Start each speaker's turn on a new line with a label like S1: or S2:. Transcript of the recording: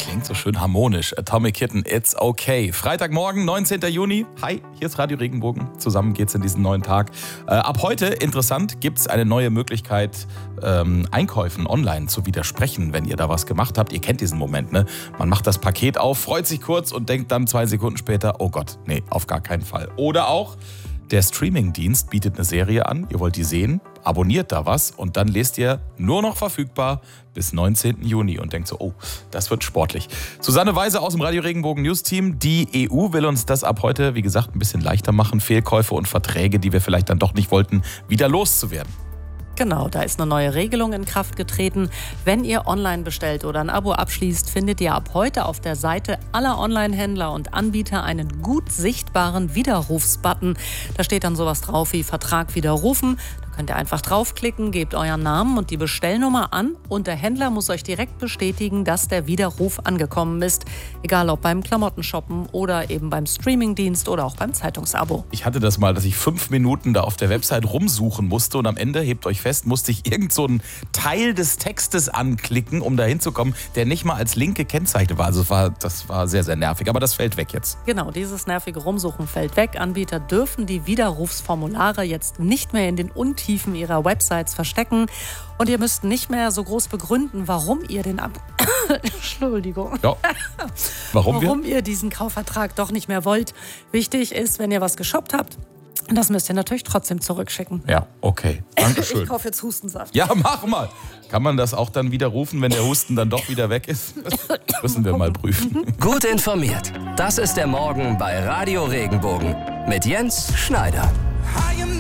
S1: Klingt so schön harmonisch. Atomic Kitten, it's okay. Freitagmorgen, 19. Juni. Hi, hier ist Radio Regenbogen. Zusammen geht's in diesen neuen Tag. Ab heute, interessant, gibt's eine neue Möglichkeit, Einkäufen online zu widersprechen, wenn ihr da was gemacht habt. Ihr kennt diesen Moment, ne? Man macht das Paket auf, freut sich kurz und denkt dann 2 Sekunden später, oh Gott, nee, auf gar keinen Fall. Oder auch, der Streamingdienst bietet eine Serie an, ihr wollt die sehen, abonniert da was und dann lest ihr nur noch verfügbar bis 19. Juni und denkt so, oh, das wird sportlich. Susanne Weise aus dem Radio Regenbogen News Team. Die EU will uns das ab heute, wie gesagt, ein bisschen leichter machen, Fehlkäufe und Verträge, die wir vielleicht dann doch nicht wollten, wieder loszuwerden.
S2: Genau, da ist eine neue Regelung in Kraft getreten. Wenn ihr online bestellt oder ein Abo abschließt, findet ihr ab heute auf der Seite aller Online-Händler und Anbieter einen gut sichtbaren Widerrufsbutton. Da steht dann sowas drauf wie Vertrag widerrufen. Da könnt ihr einfach draufklicken, gebt euren Namen und die Bestellnummer an und der Händler muss euch direkt bestätigen, dass der Widerruf angekommen ist. Egal ob beim Klamottenshoppen oder eben beim Streamingdienst oder auch beim Zeitungsabo.
S1: Ich hatte das mal, dass ich 5 Minuten da auf der Website rumsuchen musste und am Ende, hebt euch fest, musste ich irgend so einen Teil des Textes anklicken, um da hinzukommen, der nicht mal als Link gekennzeichnet war. Also das war sehr, sehr nervig, aber das fällt weg jetzt.
S2: Genau, dieses nervige Rumsuchen fällt weg. Anbieter dürfen die Widerrufsformulare jetzt nicht mehr in den Untiefen ihrer Websites verstecken und ihr müsst nicht mehr so groß begründen, warum ihr den Entschuldigung.
S1: Ja.
S2: Warum ihr diesen Kaufvertrag doch nicht mehr wollt. Wichtig ist, wenn ihr was geshoppt habt, das müsst ihr natürlich trotzdem zurückschicken.
S1: Ja, okay. Dankeschön.
S2: Ich kaufe jetzt Hustensaft.
S1: Ja, mach mal. Kann man das auch dann widerrufen, wenn der Husten dann doch wieder weg ist? Das müssen wir mal prüfen.
S3: Gut informiert. Das ist der Morgen bei Radio Regenbogen mit Jens Schneider.